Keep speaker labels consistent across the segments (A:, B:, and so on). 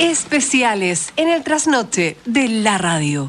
A: especiales en el trasnoche de la radio.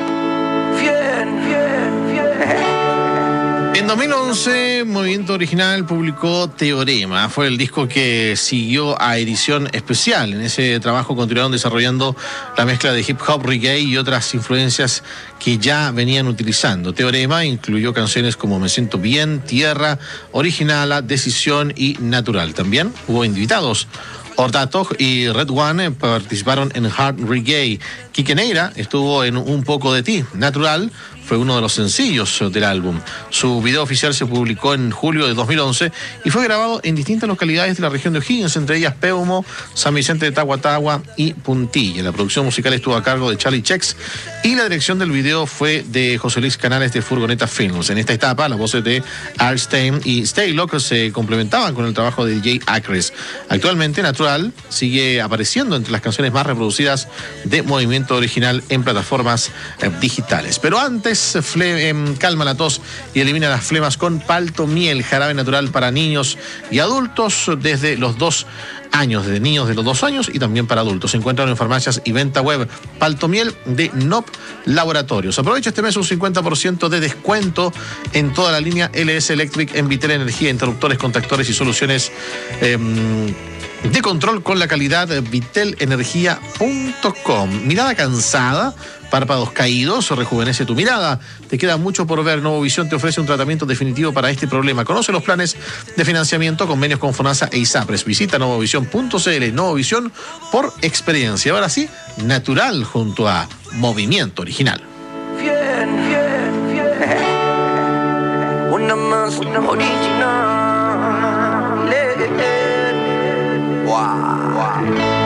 B: En 2011, Movimiento Original publicó Teorema. Fue el disco que siguió a Edición Especial. En ese trabajo continuaron desarrollando la mezcla de hip hop, reggae y otras influencias que ya venían utilizando. Teorema incluyó canciones como Me Siento Bien, Tierra, Originala, Decisión y Natural. También hubo invitados. Ordato y Red One participaron en Hard Reggae. Quique Neira estuvo en Un Poco de Ti. Natural fue uno de los sencillos del álbum. Su video oficial se publicó en julio de 2011 y fue grabado en distintas localidades de la región de O'Higgins, entre ellas Peumo, San Vicente de Tahuatahua y Puntilla. La producción musical estuvo a cargo de Charlie Chex y la dirección del video fue de José Luis Canales de Furgoneta Films. En esta etapa, las voces de Art Stein y Stay Locker se complementaban con el trabajo de DJ Acres. Actualmente, Natural sigue apareciendo entre las canciones más reproducidas de Movimiento Original en plataformas digitales. Pero antes, calma la tos y elimina las flemas con Palto Miel, jarabe natural para niños y adultos desde los 2 años, de niños de los 2 años y también para adultos. Se encuentran en farmacias y venta web. Palto Miel de NOP Laboratorios. Aprovecha este mes un 50% de descuento en toda la línea LS Electric en Vitel Energía, interruptores, contactores y soluciones de control con la calidad vitelenergia.com. Mirada cansada, párpados caídos, rejuvenece tu mirada. Te queda mucho por ver. Novovisión te ofrece un tratamiento definitivo para este problema. Conoce los planes de financiamiento, convenios con FONASA e ISAPRES. Visita novovisión.cl. Novovisión por experiencia. Ahora sí, Natural junto a Movimiento Original.
C: Una más, una original. Wow.